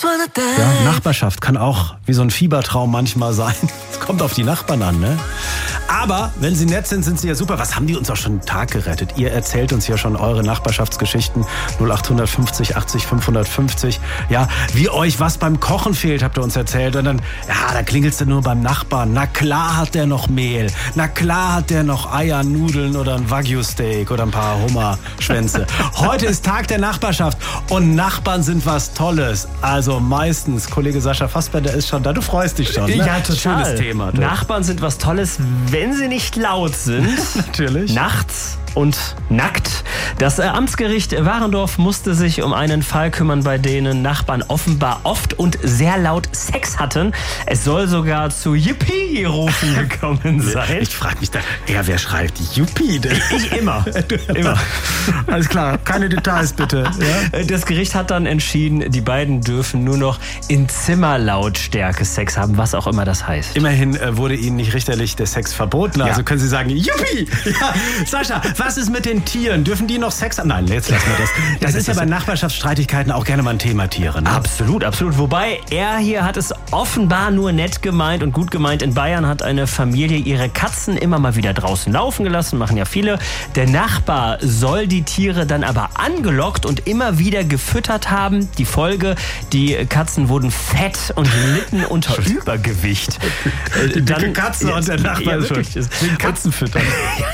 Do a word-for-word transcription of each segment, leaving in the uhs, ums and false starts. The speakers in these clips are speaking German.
Ja, Nachbarschaft kann auch wie so ein Fiebertraum manchmal sein. Es kommt auf die Nachbarn an, ne? Aber wenn sie nett sind, sind sie ja super. Was haben die uns auch schon einen Tag gerettet? Ihr erzählt uns ja schon eure Nachbarschaftsgeschichten. null acht fünfzig achtzig fünfhundertfünfzig. Ja, wie euch was beim Kochen fehlt, habt ihr uns erzählt. Und dann, ja, da klingelst du nur beim Nachbarn. Na klar hat der noch Mehl. Na klar hat der noch Eier, Nudeln oder ein Wagyu-Steak oder ein paar Hummerschwänze. Heute ist Tag der Nachbarschaft und Nachbarn sind was Tolles. Also meistens, Kollege Sascha Fassbender ist schon da. Du freust dich schon, ne? Ja, total. Schönes Thema. Du. Nachbarn sind was Tolles, wenn sie nicht laut sind. Natürlich. Nachts und nackt. Das äh, Amtsgericht Warendorf musste sich um einen Fall kümmern, bei denen Nachbarn offenbar oft und sehr laut Sex hatten. Es soll sogar zu Yippie-Rufen gekommen sein. Ich frage mich da, ja, wer schreibt Yuppie denn? Ich immer. immer. Alles klar, keine Details bitte. Ja? Das Gericht hat dann entschieden, die beiden dürfen nur noch in Zimmerlautstärke Sex haben, was auch immer das heißt. Immerhin äh, wurde ihnen nicht richterlich der Sex verboten, also Ja. können sie sagen, Yuppie! Ja, Sascha, was ist mit den Tieren? Dürfen die noch Sex haben? Nein, jetzt lassen wir das. Das ist ja bei Nachbarschaftsstreitigkeiten auch gerne mal ein Thema, Tiere. Ne? Absolut, absolut. Wobei, er hier hat es offenbar nur nett gemeint und gut gemeint. In Bayern hat eine Familie ihre Katzen immer mal wieder draußen laufen gelassen, machen ja viele. Der Nachbar soll die Tiere dann aber angelockt und immer wieder gefüttert haben. Die Folge, die Katzen wurden fett und litten unter Übergewicht. Die dicke Katze und der Nachbar ja, ist wirklich. den Katzen füttern.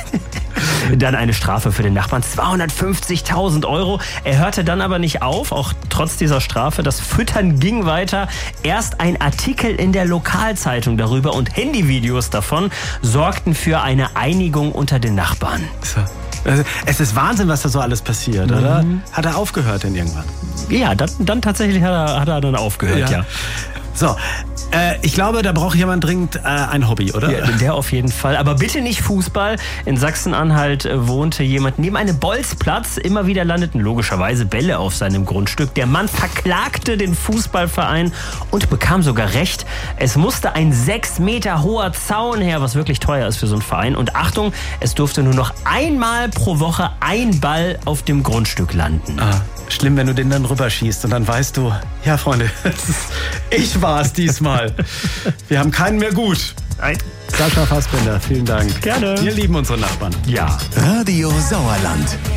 Dann eine Strafe für den Nachbarn, zweihundertfünfzigtausend Euro. Er hörte dann aber nicht auf, auch trotz dieser Strafe. Das Füttern ging weiter. Erst ein Artikel in der Lokalzeitung darüber und Handyvideos davon sorgten für eine Einigung unter den Nachbarn. So. Also, es ist Wahnsinn, was da so alles passiert, Mhm. oder? Hat er aufgehört denn irgendwann? Ja, dann, dann tatsächlich hat er, hat er dann aufgehört, ja. So, äh, ich glaube, da braucht jemand dringend äh, ein Hobby, oder? Ja, der auf jeden Fall. Aber bitte nicht Fußball. In Sachsen-Anhalt äh, wohnte jemand neben einem Bolzplatz. Immer wieder landeten logischerweise Bälle auf seinem Grundstück. Der Mann verklagte den Fußballverein und bekam sogar Recht. Es musste ein sechs Meter hoher Zaun her, was wirklich teuer ist für so einen Verein. Und Achtung, es durfte nur noch einmal pro Woche ein Ball auf dem Grundstück landen. Ah, schlimm, wenn du den dann rüberschießt und dann weißt du, ja Freunde, ich war es diesmal. Wir haben keinen mehr gut. Nein. Sascha Fassbender, vielen Dank. Gerne. Wir lieben unsere Nachbarn. Ja. Radio Sauerland.